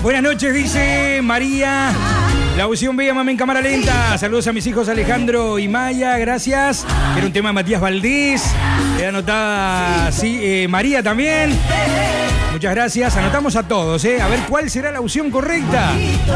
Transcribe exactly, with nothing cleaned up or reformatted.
Buenas noches, dice María. La opción B, mami en cámara lenta. Saludos a mis hijos Alejandro y Maya, gracias. Era un tema de Matías Valdés. Queda anotada, sí, eh, María también. Muchas gracias. Anotamos a todos, ¿eh? A ver cuál será la opción correcta.